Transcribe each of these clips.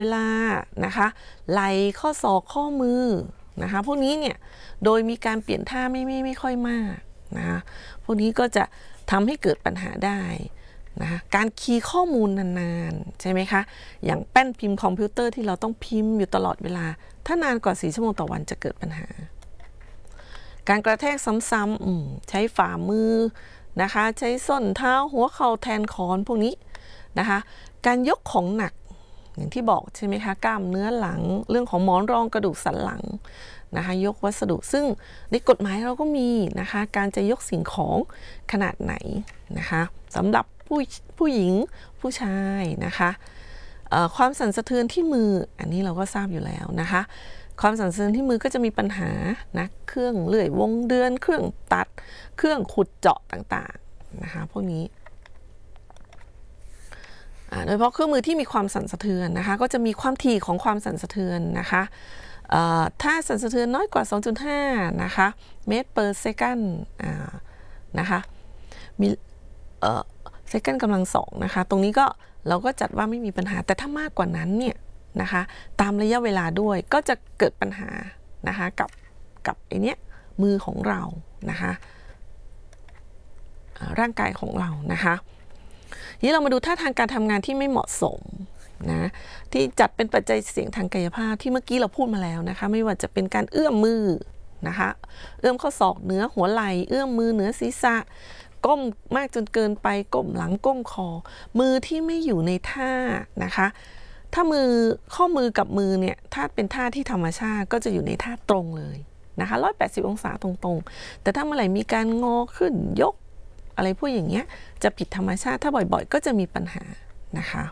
เวลานะคะไหล่ข้อศอกข้อมือนะคะพวกนี้เนี่ยโดยมีการเปลี่ยนท่าไม่ค่อยมากนะคะพวกนี้ก็จะทำให้เกิดปัญหาได้นะคะการคีย์ข้อมูลนานๆใช่ไหมคะอย่างแป้นพิมพ์คอมพิวเตอร์ที่เราต้องพิมพ์อยู่ตลอดเวลาถ้านานกว่า4 ชั่วโมงต่อวันจะเกิดปัญหาการกระแทกซ้ำๆใช้ฝ่ามือนะคะใช้ส้นเท้าหัวเข่าแทนค้อนพวกนี้นะคะการยกของหนักอย่างที่บอกใช่ไหมคะกล้ามเนื้อหลังเรื่องของหมอนรองกระดูกสันหลังนะคะยกวัสดุซึ่งในกฎหมายเราก็มีนะคะการจะยกสิ่งของขนาดไหนนะคะสำหรับผู้หญิงผู้ชายนะคะความสั่นสะเทือนที่มืออันนี้เราก็ทราบอยู่แล้วนะคะความสั่นสะเทือนที่มือก็จะมีปัญหานะเครื่องเลื่อยวงเดือนเครื่องตัดเครื่องขุดเจาะต่างๆนะคะพวกนี้โดยเฉพาะเครื่องมือที่มีความสั่นสะเทือนนะคะก็จะมีความถี่ของความสั่นสะเทือนนะคะถ้าสั่นสะเทือนน้อยกว่า 2.5 นะคะเมตร per second นะคะมีsecond กำลัง2นะคะตรงนี้ก็เราก็จัดว่าไม่มีปัญหาแต่ถ้ามากกว่านั้นเนี่ยนะคะตามระยะเวลาด้วยก็จะเกิดปัญหานะคะกับไอเนี้ยมือของเรานะคะร่างกายของเรานะคะนี้เรามาดูท่าทางการทำงานที่ไม่เหมาะสมนะที่จัดเป็นปัจจัยเสี่ยงทางกายภาพที่เมื่อกี้เราพูดมาแล้วนะคะไม่ว่าจะเป็นการเอื้อมมือนะคะเอื้อมข้อศอกเหนือหัวไหล่เอื้อมมือเหนือศีรษะก้มมากจนเกินไปก้มหลังก้มคอมือที่ไม่อยู่ในท่านะคะถ้าข้อมือกับมือเนี่ยถ้าเป็นท่าที่ธรรมชาติก็จะอยู่ในท่าตรงเลยนะคะ180 องศาตรงๆแต่ถ้าเมื่อไหร่มีการงอขึ้นยกอะไรพวกอย่างเงี้ยจะผิดธรรมชาติถ้าบ่อยๆก็จะมีปัญหานะคะ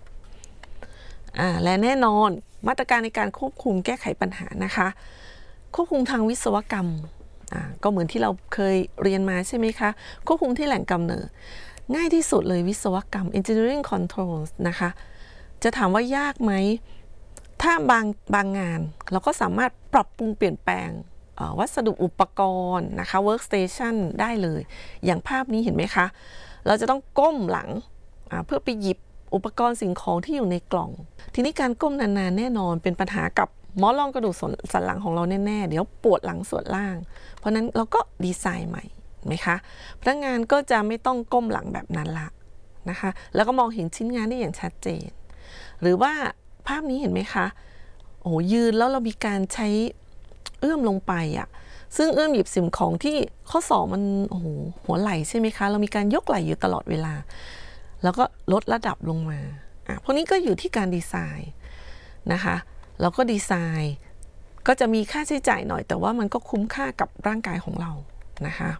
และแน่นอนมาตรการในการควบคุมแก้ไขปัญหานะคะควบคุมทางวิศวกรรมก็เหมือนที่เราเคยเรียนมาใช่ไหมคะควบคุมที่แหล่งกำเนิดง่ายที่สุดเลยวิศวกรรม engineering controls นะคะจะถามว่ายากไหมถ้าบางงานเราก็สามารถปรับปรุงเปลี่ยนแปลงวัสดุอุปกรณ์นะคะ workstation ได้เลยอย่างภาพนี้เห็นไหมคะเราจะต้องก้มหลังเพื่อไปหยิบอุปกรณ์สิ่งของที่อยู่ในกล่องทีนี้การก้มนานๆแน่นอนเป็นปัญหากับหมอนรองกระดูกสันหลังของเราแน่ๆเดี๋ยวปวดหลังส่วนล่างเพราะนั้นเราก็ดีไซน์ใหม่ไหมคะพนักงานก็จะไม่ต้องก้มหลังแบบนั้นละนะคะแล้วก็มองเห็นชิ้นงานได้อย่างชัดเจนหรือว่าภาพนี้เห็นไหมคะโอ้ยืนแล้วเรามีการใช้เอื้อมลงไปซึ่งเอื้อมหยิบสิ่งของที่ข้อศอกมันโอ้โหหัวไหล่ใช่ไหมคะเรามีการยกไหล่อยู่ตลอดเวลาแล้วก็ลดระดับลงมาพวกนี้ก็อยู่ที่การดีไซน์นะคะแล้วก็ดีไซน์ก็จะมีค่าใช้จ่ายหน่อยแต่ว่ามันก็คุ้มค่ากับร่างกายของเรานะคะ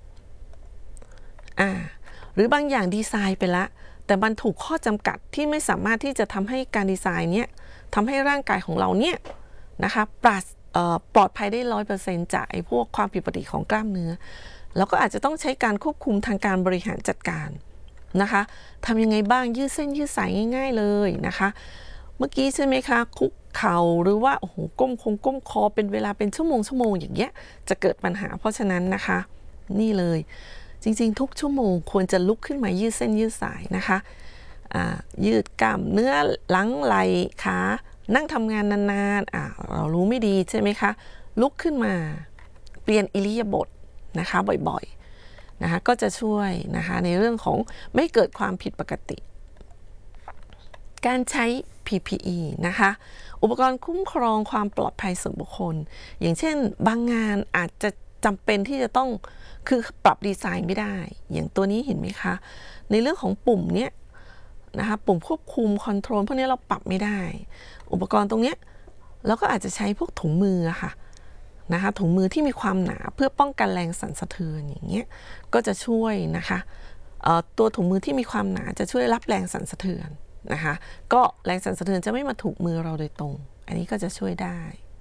หรือบางอย่างดีไซน์ไปละแต่มันถูกข้อจำกัดที่ไม่สามารถที่จะทำให้การดีไซน์เนี้ยทำให้ร่างกายของเราเนี่ยนะคะปลอดภัยได้100%จากไอ้พวกความผิดปกติของกล้ามเนื้อแล้วก็อาจจะต้องใช้การควบคุมทางการบริหารจัดการนะคะทำยังไงบ้างยืดเส้นยืดสายง่ายๆเลยนะคะเมื่อกี้ใช่ไหมคะคุกเข่าหรือว่าโอ้โหก้มคอเป็นเวลาเป็นชั่วโมงอย่างเงี้ยจะเกิดปัญหาเพราะฉะนั้นนะคะนี่เลยจริงๆทุกชั่วโมงควรจะลุกขึ้นมายืดเส้นยืดสายนะคะยืดกล้ามเนื้อหลังไหล่ขานั่งทำงานนานๆเรารู้ไม่ดีใช่ไหมคะลุกขึ้นมาเปลี่ยนอิริยาบถนะคะบ่อยๆนะคะก็จะช่วยนะคะในเรื่องของไม่เกิดความผิดปกติการใช้ PPE นะคะอุปกรณ์คุ้มครองความปลอดภัยส่วนบุคคลอย่างเช่นบางงานอาจจะจำเป็นที่จะต้องคือปรับดีไซน์ไม่ได้อย่างตัวนี้เห็นไหมคะในเรื่องของปุ่มเนี้ยนะคะปุ่มควบคุมคอนโทรลพวกนี้เราปรับไม่ได้อุปกรณ์ตรงเนี้ยเราก็อาจจะใช้พวกถุงมือค่ะนะคะถุงมือที่มีความหนาเพื่อป้องกันแรงสั่นสะเทือนอย่างเงี้ยก็จะช่วยนะคะตัวถุงมือที่มีความหนาจะช่วยรับแรงสั่นสะเทือนนะคะก็แรงสั่นสะเทือนจะไม่มาถูกมือเราโดยตรงอันนี้ก็จะช่วยได้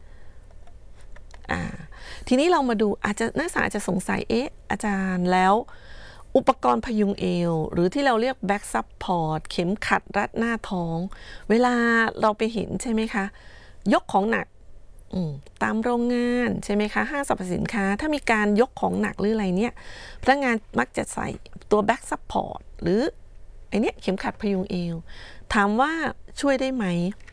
ทีนี้เรามาดูนักศึกษาอาจจะสงสัยอาจารย์แล้วอุปกรณ์พยุงเอวหรือที่เราเรียก back support เข็มขัดรัดหน้าท้องเวลาเราไปเห็นใช่ไหมคะยกของหนักตามโรงงานใช่ไหมคะห้างสรรพสินค้าถ้ามีการยกของหนักหรืออะไรเนี่ยพนักงานมักจะใส่ตัว back support หรือไอเนี้ยเข็มขัดพยุงเอวถามว่าช่วยได้ไหม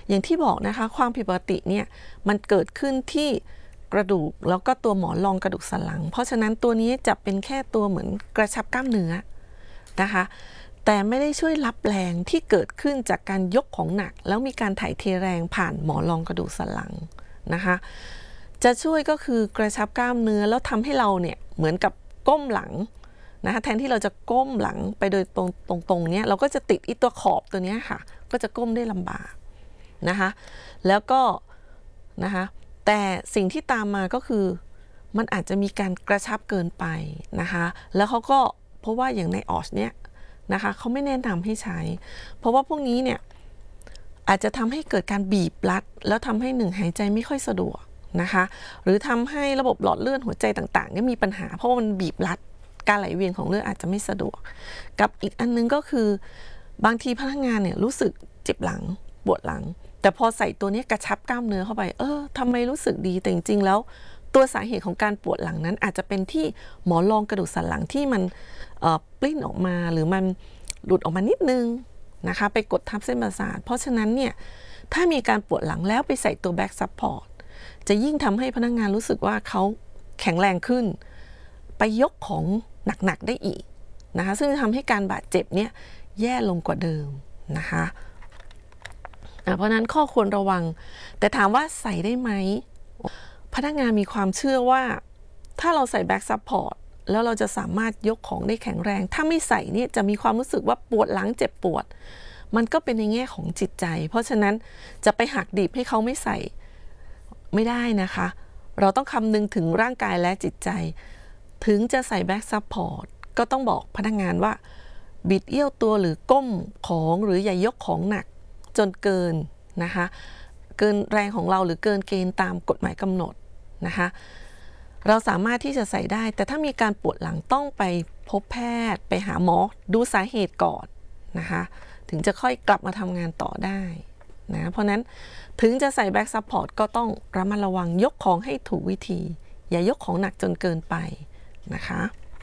อย่างที่บอกนะคะความผิดปกติเนี่ยมันเกิดขึ้นที่กระดูกแล้วก็ตัวหมอนรองกระดูกสันหลังเพราะฉะนั้นตัวนี้จะเป็นแค่ตัวเหมือนกระชับกล้ามเนื้อนะคะแต่ไม่ได้ช่วยรับแรงที่เกิดขึ้นจากการยกของหนักแล้วมีการถ่ายเทแรงผ่านหมอนรองกระดูกสันหลังนะคะจะช่วยก็คือกระชับกล้ามเนื้อแล้วทำให้เราเนี่ยเหมือนกับก้มหลังนะคะแทนที่เราจะก้มหลังไปโดยตรงเนี้ยเราก็จะติดอีตัวขอบตัวเนี้ยค่ะก็จะก้มได้ลำบากนะคะแล้วก็นะคะแต่สิ่งที่ตามมาก็คือมันอาจจะมีการกระชับเกินไปนะคะแล้วเขาก็เพราะว่าอย่างในออชเนี่ยนะคะเขาไม่แนะนำให้ใช้เพราะว่าพวกนี้เนี่ยอาจจะทำให้เกิดการบีบรัดแล้วทำให้หนึ่งหายใจไม่ค่อยสะดวกนะคะหรือทำให้ระบบหลอดเลือดหัวใจต่างๆเนี่ยมีปัญหาเพราะว่ามันบีบรัดการไหลเวียนของเลือดอาจจะไม่สะดวกกับอีกอันนึงก็คือบางทีพนักงานเนี่ยรู้สึกเจ็บหลังปวดหลังแต่พอใส่ตัวนี้กระชับกล้ามเนื้อเข้าไปทำไมรู้สึกดีแต่จริงๆแล้วตัวสาเหตุของการปวดหลังนั้นอาจจะเป็นที่หมอนรองกระดูกสันหลังที่มันปลิ้นออกมาหรือมันหลุดออกมานิดนึงนะคะไปกดทับเส้นประสาทเพราะฉะนั้นเนี่ยถ้ามีการปวดหลังแล้วไปใส่ตัวแบ็กซัพพอร์ตจะยิ่งทำให้พนักงานรู้สึกว่าเขาแข็งแรงขึ้นไปยกของหนักๆได้อีกนะคะซึ่งทำให้การบาดเจ็บเนี่ยแย่ลงกว่าเดิมนะคะเพราะนั้นข้อควรระวังแต่ถามว่าใส่ได้ไหมพนักงานมีความเชื่อว่าถ้าเราใส่แบ็กซัพพอร์ตแล้วเราจะสามารถยกของได้แข็งแรงถ้าไม่ใส่เนี่ยจะมีความรู้สึกว่าปวดหลังเจ็บปวดมันก็เป็นในแง่ของจิตใจเพราะฉะนั้นจะไปหักดิบให้เขาไม่ใส่ไม่ได้นะคะเราต้องคำนึงถึงร่างกายและจิตใจถึงจะใส่แบ็กซัพพอร์ตก็ต้องบอกพนักงานว่าบิดเอี้ยวตัวหรือก้มของหรืออย่ายกของหนักจนเกินนะคะเกินแรงของเราหรือเกินเกณฑ์ตามกฎหมายกำหนดนะคะเราสามารถที่จะใส่ได้แต่ถ้ามีการปวดหลังต้องไปพบแพทย์ไปหาหมอดูสาเหตุก่อนนะคะถึงจะค่อยกลับมาทำงานต่อได้นะเพราะนั้นถึงจะใส่แบ็กซัพพอร์ตก็ต้องระมัดระวังยกของให้ถูกวิธีอย่ายกของหนักจนเกินไปนะคะ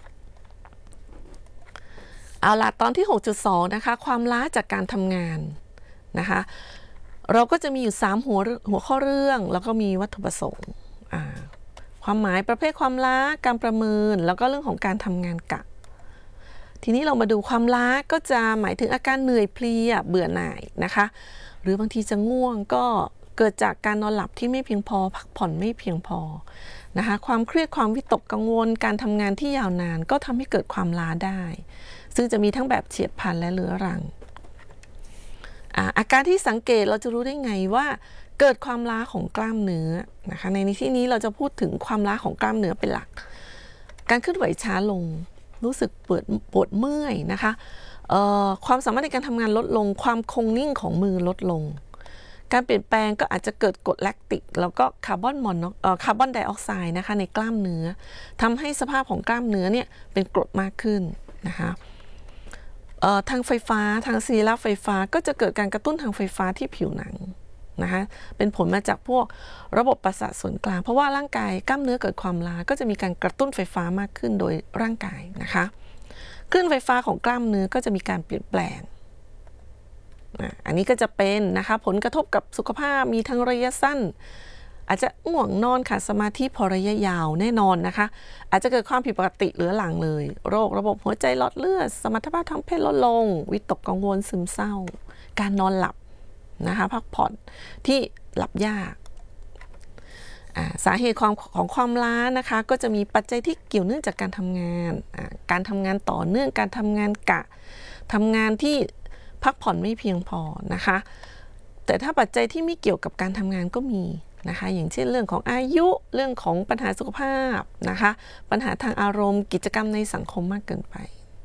เอาล่ะตอนที่ 6.2 นะคะความล้าจากการทำงานนะคะเราก็จะมีอยู่3หัวข้อเรื่องแล้วก็มีวัตถุประสงค์ความหมายประเภทความล้าการประเมินแล้วก็เรื่องของการทำงานกะทีนี้เรามาดูความล้าก็จะหมายถึงอาการเหนื่อยเพลียเบื่อหน่ายนะคะหรือบางทีจะง่วงก็เกิดจากการนอนหลับที่ไม่เพียงพอพักผ่อนไม่เพียงพอนะคะความเครียดความวิตกกังวลการทำงานที่ยาวนานก็ทำให้เกิดความล้าได้ซึ่งจะมีทั้งแบบเฉียบพลันและเรื้อรังอาการที่สังเกตเราจะรู้ได้ไงว่าเกิดความล้าของกล้ามเนื้อนะคะในที่นี้เราจะพูดถึงความล้าของกล้ามเนื้อเป็นหลักการเคลื่อนไหวช้าลงรู้สึกปวดเมื่อยนะคะความสามารถในการทำงานลดลงความคงนิ่งของมือลดลงการเปลี่ยนแปลงก็อาจจะเกิดกรดแลคติกแล้วก็คาร์บอนไดออกไซด์นะคะในกล้ามเนื้อทำให้สภาพของกล้ามเนื้อเนี่ยเป็นกรดมากขึ้นนะคะทางไฟฟ้าทางซีรีส์ไฟฟ้าก็จะเกิดการกระตุ้นทางไฟฟ้าที่ผิวหนังนะคะเป็นผลมาจากพวกระบบประสาทส่วนกลางเพราะว่าร่างกายกล้ามเนื้อเกิดความล้าก็จะมีการกระตุ้นไฟฟ้ามากขึ้นโดยร่างกายนะคะคลื่นไฟฟ้าของกล้ามเนื้อก็จะมีการเปลี่ยนแปลงอันนี้ก็จะเป็นนะคะผลกระทบกับสุขภาพมีทั้งระยะสั้นอาจจะง่วงนอนขาดสมาธิพอระยะยาวแน่นอนนะคะอาจจะเกิดความผิดปกติเรื้อรังเลยโรคระบบหัวใจหลอดเลือดสมรรถภาพทางเพศลดลงวิตกกังวลซึมเศร้าการนอนหลับนะคะพักผ่อนที่หลับยากสาเหตุของความล้านะคะก็จะมีปัจจัยที่เกี่ยวเนื่องจากการทำงานการทำงานต่อเนื่องการทำงานกะทำงานที่พักผ่อนไม่เพียงพอนะคะแต่ถ้าปัจจัยที่ไม่เกี่ยวกับการทำงานก็มีนะคะอย่างเช่นเรื่องของอายุเรื่องของปัญหาสุขภาพนะคะปัญหาทางอารมณ์กิจกรรมในสังคมมากเกินไป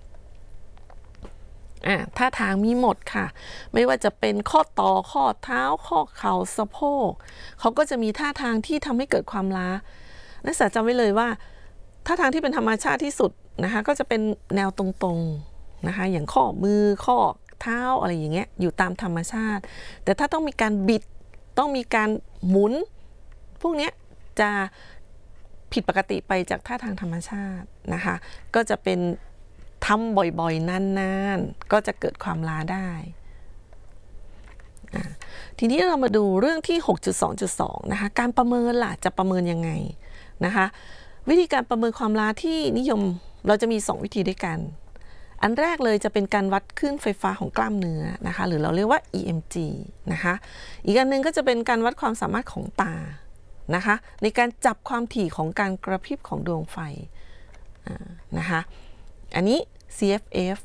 ท่าทางมีหมดค่ะไม่ว่าจะเป็นข้อต่อข้อเท้าข้อเข่าสะโพกเขาก็จะมีท่าทางที่ทำให้เกิดความล้านักศึกษาจำไว้เลยว่าท่าทางที่เป็นธรรมชาติที่สุดนะคะก็จะเป็นแนวตรงๆนะคะอย่างข้อมือข้อเท้าอะไรอย่างเงี้ยอยู่ตามธรรมชาติแต่ถ้าต้องมีการบิดต้องมีการหมุนพวกนี้จะผิดปกติไปจากท่าทางธรรมชาตินะคะก็จะเป็นทำบ่อยๆนานๆก็จะเกิดความล้าได้ทีนี้เรามาดูเรื่องที่ 6.2.2 นะคะการประเมินล่ะจะประเมินยังไงนะคะวิธีการประเมินความล้าที่นิยมเราจะมี 2 วิธีด้วยกันอันแรกเลยจะเป็นการวัดคลื่นไฟฟ้าของกล้ามเนื้อนะคะหรือเราเรียกว่า EMG นะคะอีกอันนึงก็จะเป็นการวัดความสามารถของตานะคะในการจับความถี่ของการกระพริบของดวงไฟนะคะอันนี้ CFF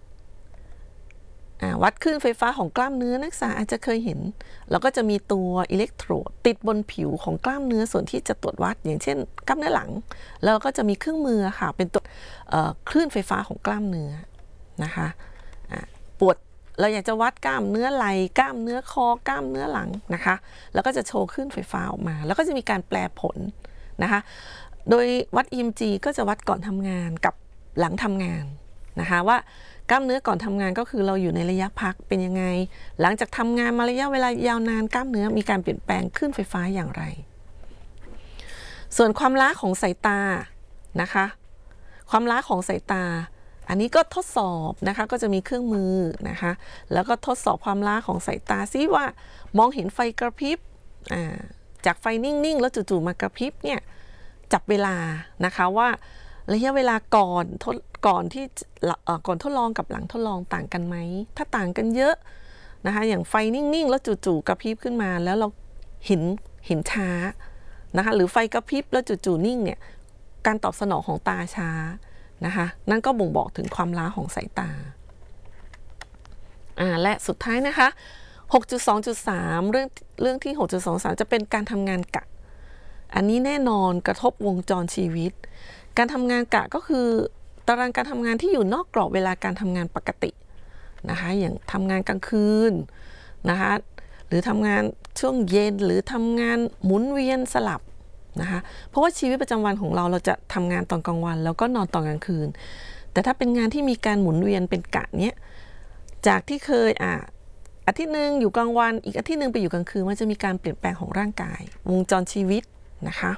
วัดคลื่นไฟฟ้าของกล้ามเนื้อนักศึกษาอาจจะเคยเห็นแล้วก็จะมีตัวอิเล็กโทรดติดบนผิวของกล้ามเนื้อส่วนที่จะตรวจวัดอย่างเช่นกล้ามเนื้อหลังแล้วก็จะมีเครื่องมือค่ะเป็นตัวคลื่นไฟฟ้าของกล้ามเนื้อนะคะปวดเราอยากจะวัดกล้ามเนื้อไหล่กล้ามเนื้อคอกล้ามเนื้อหลังนะคะแล้วก็จะโชว์คลื่นไฟฟ้าออกมาแล้วก็จะมีการแปลผลนะคะโดยวัด EMG ก็จะวัดก่อนทำงานกับหลังทำงานนะคะว่ากล้ามเนื้อก่อนทำงานก็คือเราอยู่ในระยะพักเป็นยังไงหลังจากทำงานมาระยะเวลายาวนานกล้ามเนื้อมีการเปลี่ยนแปลงคลื่นไฟฟ้าอย่างไรส่วนความล้าของสายตานะคะความล้าของสายตาอันนี้ก็ทดสอบนะคะก็จะมีเครื่องมือนะคะแล้วก็ทดสอบความล้าของสายตาซิว่ามองเห็นไฟกระพริบจากไฟนิ่งๆแล้วจู่ๆมากระพริบเนี่ยจับเวลานะคะว่าระยะเวลาก่อนทดลองกับหลังทดลองต่างกันไหมถ้าต่างกันเยอะนะคะอย่างไฟนิ่งๆแล้วจู่ๆกระพริบขึ้นมาแล้วเราเห็นช้านะคะหรือไฟกระพริบแล้วจู่ๆนิ่งเนี่ยการตอบสนองของตาช้านะคะนั่นก็บ่งบอกถึงความล้าของสายตาและสุดท้ายนะคะ 6.2.3 เรื่องที่ 6.2.3 จะเป็นการทำงานกะอันนี้แน่นอนกระทบวงจรชีวิตการทำงานกะก็คือตารางการทำงานที่อยู่นอกกรอบเวลาการทำงานปกตินะคะอย่างทำงานกลางคืนนะคะหรือทำงานช่วงเย็นหรือทำงานหมุนเวียนสลับนะคะเพราะว่าชีวิตประจำวันของเราจะทำงานตอนกลางวันแล้วก็นอนตอนกลางคืนแต่ถ้าเป็นงานที่มีการหมุนเวียนเป็นกะเนี้ยจากที่เคยอาทิตย์หนึ่งอยู่กลางวันอีกอาทิตย์หนึ่งไปอยู่กลางคืนมันจะมีการเปลี่ยนแปลงของร่างกายวงจรชีวิตนะคะ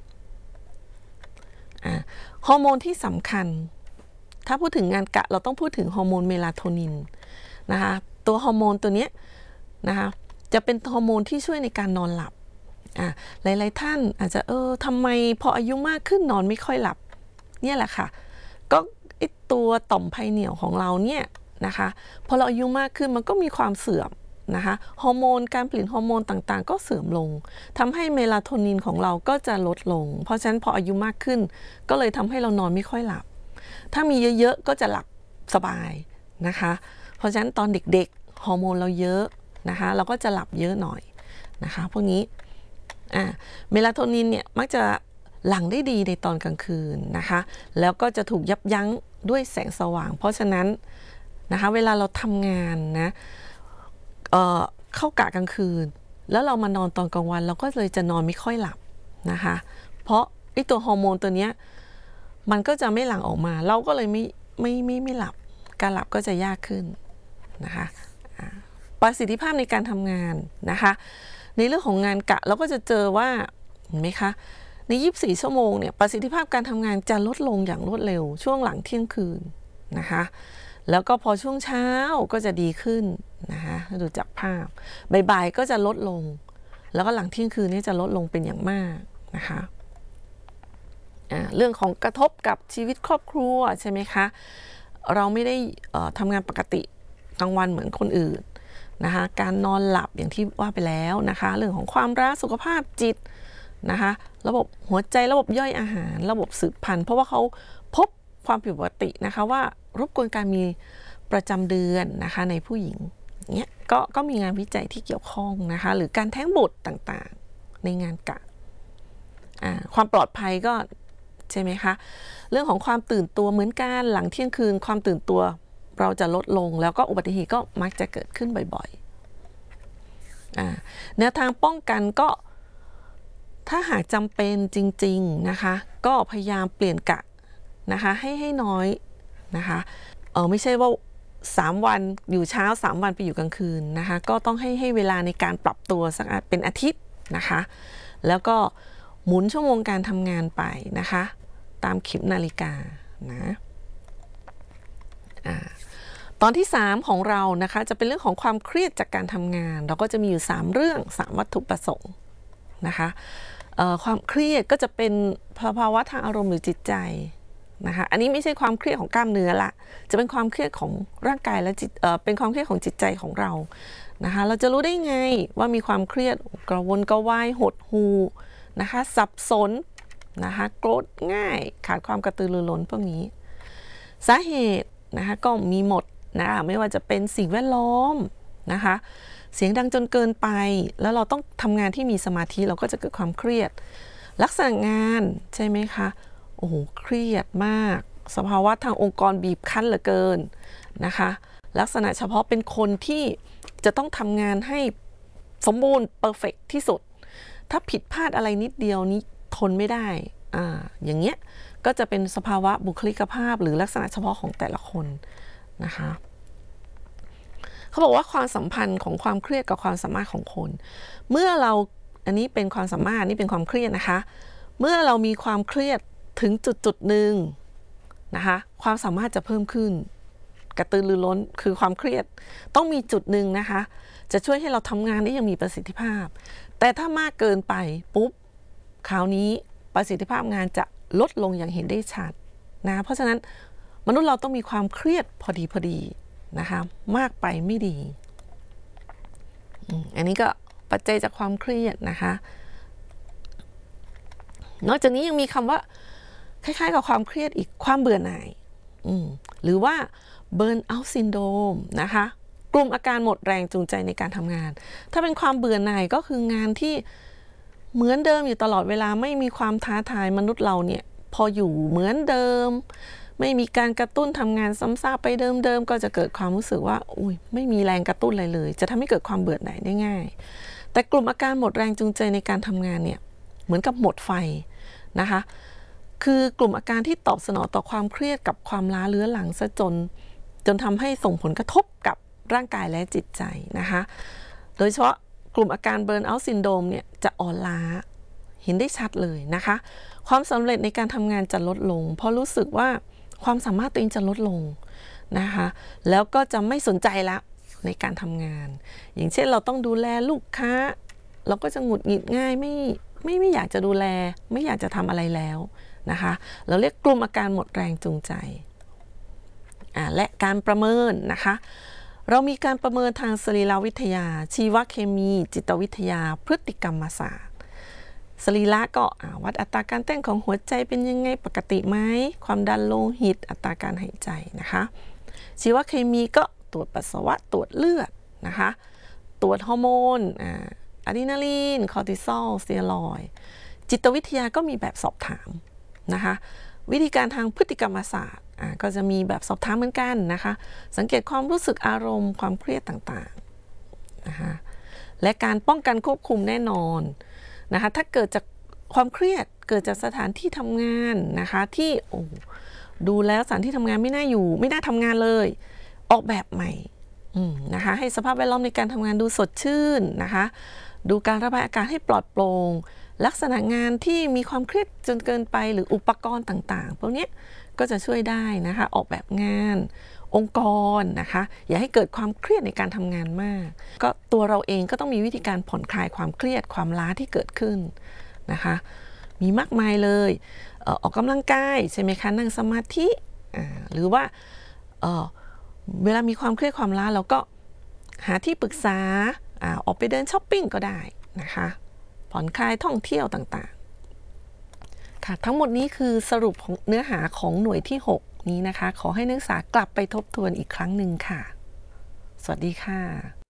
ฮอร์โมนที่สำคัญถ้าพูดถึงงานกะเราต้องพูดถึงฮอร์โมนเมลาโทนินนะคะตัวฮอร์โมนตัวนี้นะคะจะเป็นฮอร์โมนที่ช่วยในการนอนหลับหลายๆท่านอาจจะทำไมพออายุมากขึ้นนอนไม่ค่อยหลับเนี่ยแหละค่ะก็ตัวต่อมไพเหนี่ยวของเราเนี่ยนะคะพอเราอายุมากขึ้นมันก็มีความเสื่อมนะคะฮอร์โมนการผลิตฮอร์โมนต่างๆก็เสื่อมลงทำให้เมลาโทนินของเราก็จะลดลงเพราะฉะนั้นพออายุมากขึ้นก็เลยทำให้เรานอนไม่ค่อยหลับถ้ามีเยอะๆก็จะหลับสบายนะคะเพราะฉะนั้นตอนเด็กๆฮอร์โมนเราเยอะนะคะเราก็จะหลับเยอะหน่อยนะคะพวกนี้เมลาโทนินเนี่ยมักจะหลั่งได้ดีในตอนกลางคืนนะคะแล้วก็จะถูกยับยั้งด้วยแสงสว่างเพราะฉะนั้นนะคะเวลาเราทำงานนะเข้ากะกลางคืนแล้วเรามานอนตอนกลางวันเราก็เลยจะนอนไม่ค่อยหลับนะคะเพราะตัวฮอร์โมนตัวนี้มันก็จะไม่หลั่งออกมาเราก็เลยไม่หลับการหลับก็จะยากขึ้นนะคะประสิทธิภาพในการทำงานนะคะในเรื่องของงานกะเราก็จะเจอว่าเห็นไหมคะใน24 ชั่วโมงเนี่ยประสิทธิภาพการทำงานจะลดลงอย่างรวดเร็วช่วงหลังเที่ยงคืนนะคะแล้วก็พอช่วงเช้าก็จะดีขึ้นนะคะดูจากภาพบ่ายๆก็จะลดลงแล้วก็หลังเที่ยงคืนนี่จะลดลงเป็นอย่างมากนะคะเรื่องของกระทบกับชีวิตครอบครัวใช่ไหมคะเราไม่ได้ทำงานปกติกลางวันเหมือนคนอื่นนะคะการนอนหลับอย่างที่ว่าไปแล้วนะคะเรื่องของความรักสุขภาพจิตนะคะระบบหัวใจระบบย่อยอาหารระบบสืบพันธุ์เพราะว่าเขาพบความผิดปกตินะคะว่ารบกวนการมีประจำเดือนนะคะในผู้หญิงเนี้ยก็มีงานวิจัยที่เกี่ยวข้องนะคะหรือการแท้งบุตรต่างๆในงานกะความปลอดภัยก็ใช่ไหมคะเรื่องของความตื่นตัวเหมือนกันหลังเที่ยงคืนความตื่นตัวเราจะลดลงแล้วก็อุบัติเหตุก็มักจะเกิดขึ้นบ่อยๆแนวทางป้องกันก็ถ้าหากจำเป็นจริงๆนะคะก็พยายามเปลี่ยนกะนะคะให้น้อยนะคะไม่ใช่ว่า3 วันอยู่เช้า3 วันไปอยู่กลางคืนนะคะก็ต้องให้เวลาในการปรับตัวสักเป็นอาทิตย์นะคะแล้วก็หมุนชั่วโมงการทำงานไปนะคะตามเข็มนาฬิกานะตอนที่3ของเรานะคะจะเป็นเรื่องของความเครียดจากการทำงานเราก็จะมีอยู่3เรื่อง3วัตถุประสงค์นะคะความเครียดก็จะเป็นภาวะทางอารมณ์หรือจิตใจนะคะอันนี้ไม่ใช่ความเครียดของกล้ามเนื้อละจะเป็นความเครียดของร่างกายและเป็นความเครียดของจิตใจของเรานะคะเราจะรู้ได้ไงว่ามีความเครียดกระวนกระวายหดหู่นะคะสับสนนะคะโกรธง่ายขาดความกระตือรือร้นพวกนี้สาเหตุนะคะก็มีหมดนะคะไม่ว่าจะเป็นสิ่งแวดล้อมนะคะเสียงดังจนเกินไปแล้วเราต้องทำงานที่มีสมาธิเราก็จะเกิดความเครียดลักษณะงานใช่ไหมคะโอ้โหเครียดมากสภาวะทางองค์กรบีบคั้นเหลือเกินนะคะลักษณะเฉพาะเป็นคนที่จะต้องทำงานให้สมบูรณ์เพอร์เฟกต์ที่สุดถ้าผิดพลาดอะไรนิดเดียวนี้ทนไม่ได้อย่างเงี้ยก็จะเป็นสภาวะบุคลิกภาพหรือลักษณะเฉพาะของแต่ละคนนะคะเขาบอกว่าความสัมพันธ์ของความเครียดกับความสามารถของคนเมื่อเราอันนี้เป็นความสามารถนี่เป็นความเครียดนะคะเมื่อเรามีความเครียดถึงจุดหนึ่งนะคะความสามารถจะเพิ่มขึ้นกระตือรือร้นคือความเครียดต้องมีจุดหนึ่งนะคะจะช่วยให้เราทำงานได้อย่างมีประสิทธิภาพแต่ถ้ามากเกินไปปุ๊บคราวนี้ประสิทธิภาพงานจะลดลงอย่างเห็นได้ชัดนะเพราะฉะนั้นมนุษย์เราต้องมีความเครียดพอดีนะคะมากไปไม่ดีอันนี้ก็ปัจจัยจากความเครียดนะคะนอกจากนี้ยังมีคำว่าคล้ายๆกับความเครียดอีกความเบื่อหน่ายหรือว่า burn out syndrome นะคะกลุ่มอาการหมดแรงจูงใจในการทำงานถ้าเป็นความเบื่อหน่ายก็คืองานที่เหมือนเดิมอยู่ตลอดเวลาไม่มีความท้าทายมนุษย์เราเนี่ยพออยู่เหมือนเดิมไม่มีการกระตุ้นทำงานซ้ำซากไปเดิมๆก็จะเกิดความรู้สึกว่าอุ้ยไม่มีแรงกระตุ้นอะไรเลยจะทำให้เกิดความเบื่อหน่ายได้ง่ายแต่กลุ่มอาการหมดแรงจูงใจในการทำงานเนี่ยเหมือนกับหมดไฟนะคะคือกลุ่มอาการที่ตอบสนองต่อความเครียดกับความล้าเรื้อรังซะจนทำให้ส่งผลกระทบกับร่างกายและจิตใจนะคะโดยเฉพาะกลุ่มอาการ burn out syndrome เนี่ยจะอ่อนล้าเห็นได้ชัดเลยนะคะความสำเร็จในการทำงานจะลดลงเพราะรู้สึกว่าความสามารถตัวเองจะลดลงนะคะแล้วก็จะไม่สนใจละในการทำงานอย่างเช่นเราต้องดูแลลูกค้าเราก็จะหงุดหงิดง่ายไม่อยากจะดูแลไม่อยากจะทำอะไรแล้วนะคะเราเรียกกลุ่มอาการหมดแรงจูงใจและการประเมินนะคะเรามีการประเมินทางสรีรวิทยาชีวเคมีจิตวิทยาพฤติกรรมศาสตร์สรีระก็วัดอัตราการเต้นของหัวใจเป็นยังไงปกติไหมความดันโลหิตอัตราการหายใจนะคะชีวเคมีก็ตรวจปัสสาวะตรวจเลือดนะคะตรวจฮอร์โมนอะดรีนาลีนคอร์ติซอลสเตียรอยด์จิตวิทยาก็มีแบบสอบถามนะคะวิธีการทางพฤติกรรมศาสตร์ก็จะมีแบบสอบถามเหมือนกันนะคะสังเกตความรู้สึกอารมณ์ความเครียดต่างๆนะคะและการป้องกันควบคุมแน่นอนนะคะถ้าเกิดจากความเครียดเกิดจากสถานที่ทำงานนะคะที่ดูแล้วสถานที่ทำงานไม่น่าอยู่ไม่น่าทำงานเลยออกแบบใหม่นะคะให้สภาพแวดล้อมในการทำงานดูสดชื่นนะคะดูการระบายอากาศให้ปลอดโปร่งลักษณะงานที่มีความเครียดจนเกินไปหรืออุปกรณ์ต่างๆพวกนี้ก็จะช่วยได้นะคะออกแบบงานองค์กรนะคะอย่าให้เกิดความเครียดในการทำงานมากก็ตัวเราเองก็ต้องมีวิธีการผ่อนคลายความเครียดความล้าที่เกิดขึ้นนะคะมีมากมายเลยออกกำลังกายใช่ไหมคะนั่งสมาธิหรือว่าเวลามีความเครียดความล้าเราก็หาที่ปรึกษาออกไปเดินช้อปปิ้งก็ได้นะคะผ่อนคลายท่องเที่ยวต่างๆค่ะทั้งหมดนี้คือสรุปของเนื้อหาของหน่วยที่6นี้นะคะขอให้นักศึกษากลับไปทบทวนอีกครั้งหนึ่งค่ะสวัสดีค่ะ